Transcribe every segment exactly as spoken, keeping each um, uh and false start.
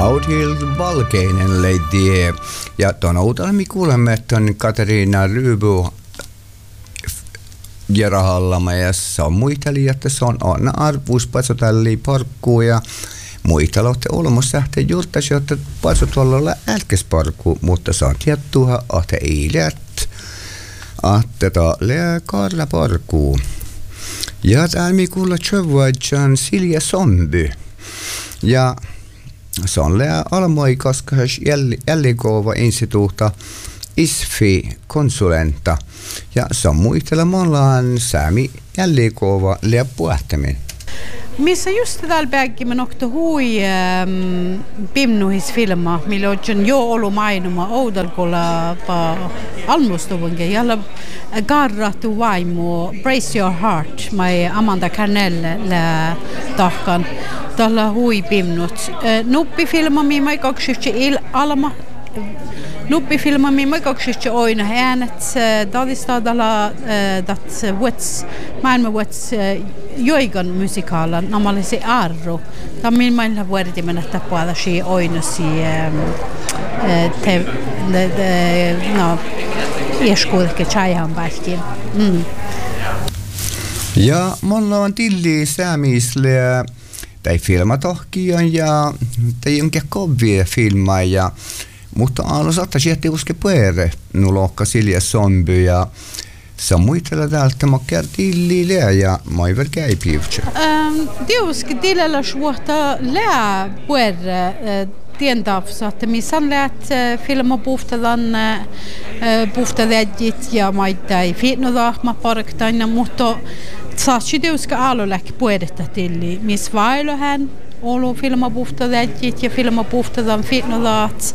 Audhild Valkeinen leidie. Ja tuon outalmi kuulemme, että on Kateriina Ryby ja rahallama ja se on muisteli, että se on aina arvuus patsotalli parkkuu ja muistalotte olemassa sähteen juurtaisi, että patsotuolla älkesparkkuu, mutta se on tiettyä, että ei läht, että tämä karla parkkuu. Ja täällä kuulla Tjövuadjan Silja Somby. Ja se on lää almoikaskas jällikova instituutta I S F I-konsulenta. Ja se on muistella monlaan säämi jällikova lää puhtamin. Missä just täällä päiväkin nokta hui ähm, pimnuhisfilma, millä on jo ollut mainuma oudalkolla almustuvunkin. Jalla garrattu vaimo Brace Your Heart, mai Amanda Carnelle lää tahkan. Tällä hui pimnut. Nuppifilma, mi mai kaksitsi il alma. Nuppifilma, mi mai kaksitsi oina äänet. Dadista tällä dat vuots, maailman vuots joigan musikaala, namallisi arru. Tämä min mailla vuodeti mennä tapuada si oinasi te no ieskuudeke chajan pähkin. Mm. Ja mulla on tilli säämisle tai filmatohkion ja tai jonkin kovia filmaa ja mutta alu saattaa sieltä uske puere nulokka Silja Somby ja se on muistella täältä makkaa tillilää ja mä ei vielä käy piivtsä. Tiuski tillellä suhta lää puere tientavsa, että missä on läht filma puhtadan puhtadäjit ja maittai fitnodahma parktaina, mutta saatsi tiuski alu lähti puedetta tilli, missä vailo hän olu filma puhtadäjit ja filma puhtadan fitnodat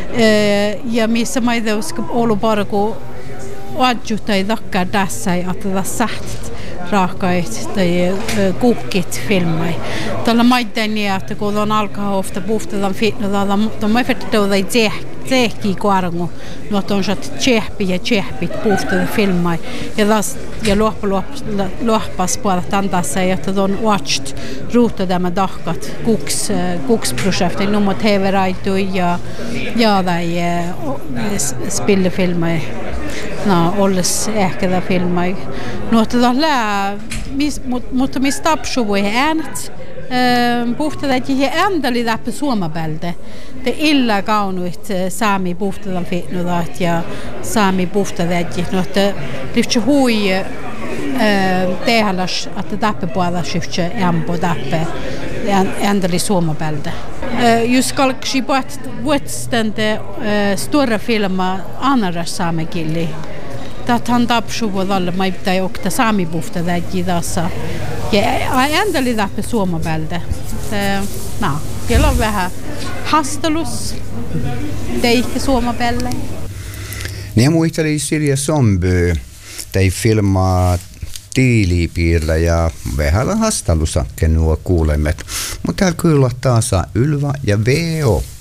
ja missä maitauski olu parku adjuta ei takkar tässä, että tässä sähtit raakait tai kukkit filmai. Tällä maittain niin, että kun on alkaa ofta puhtadan fitnotada, mutta mä fettuuda ei tehki kuarangu, mutta on saat tsehpi ja tsehpit puhtadan filmai. Ja taas ja luoppas puolet antassa, että on watched ruutta tämä tahkat kuks kuksprojekti nummer T V-raitu ja ja tai spillefilmai. No, olles ehkä tämä filmai. No, tätä lää, mutta mistä tapsu voi äänet. Puhtada, että he ändali läpi suomapältä. Te illa kaunuit saami puhtadan fitnodat ja saami puhtada, että lyhtsä hui tehallas, että täppä puolella lyhtsä ämpo täppä ändali suomapältä. Just kalksi vuotstände stora filma anara saamekilli. Tähän tapsu voi olla, mä pitää okta saami puhtada, että ja ändali läpi suomapältä. No, siellä on vähän hastelus, teikki suomapelle. Niin muisteli Silja Somby, tei filmaa tiilipiirillä ja vähän hastelusakken nuo kuulemet. Mutta täällä kyllä taas Ylva ja V O.